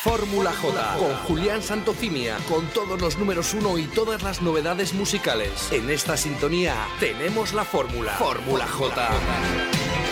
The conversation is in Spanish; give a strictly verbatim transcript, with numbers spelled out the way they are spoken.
Fórmula J, con Julián Santocimia, con todos los números uno y todas las novedades musicales. En esta sintonía tenemos la fórmula. Fórmula J.